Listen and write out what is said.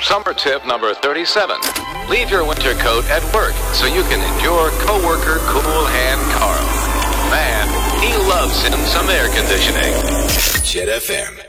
Summer tip number 37. Leave your winter coat at work so you can endure coworker Cool Hand Carl. Man, he loves him some air conditioning. Jet FM.